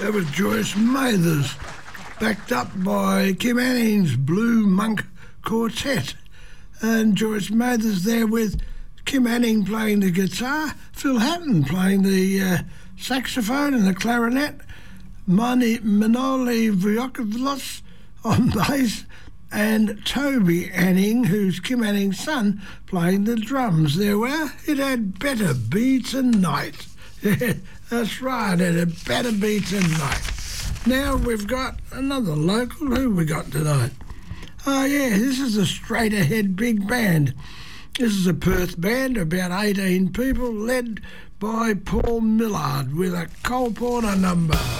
That was Joyce Mathers, backed up by Kim Anning's Blue Monk Quartet. And Joyce Mathers there with Kim Anning playing the guitar, Phil Hatton playing the saxophone and the clarinet, Manoli Vriokovlos on bass, and Toby Anning, who's Kim Anning's son, playing the drums. There were. It had better be tonight. Yeah, that's right, it had better be tonight. Now we've got another local. Who we got tonight? Oh, yeah, this is a Straight Ahead Big Band. This is a Perth band, about 18 people, led by Paul Millard with a Cole Porter number.